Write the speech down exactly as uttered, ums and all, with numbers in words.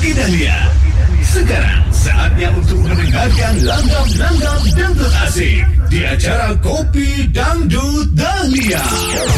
Okey Dahlia. Sekarang saatnya untuk mendengarkan langgam-langgam dangdut asik di acara Kopi Dangdut Dahlia.